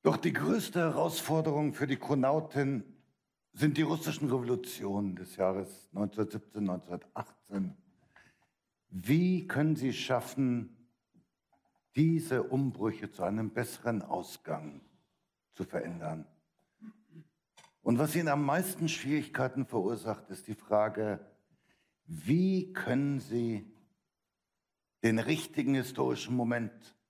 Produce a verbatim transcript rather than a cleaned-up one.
Doch die größte Herausforderung für die Chronautin sind die russischen Revolutionen des Jahres neunzehnhundertsiebzehn, neunzehnhundertachtzehn. Wie können Sie schaffen, diese Umbrüche zu einem besseren Ausgang zu verändern? Und was Ihnen am meisten Schwierigkeiten verursacht, ist die Frage, wie können Sie den richtigen historischen Moment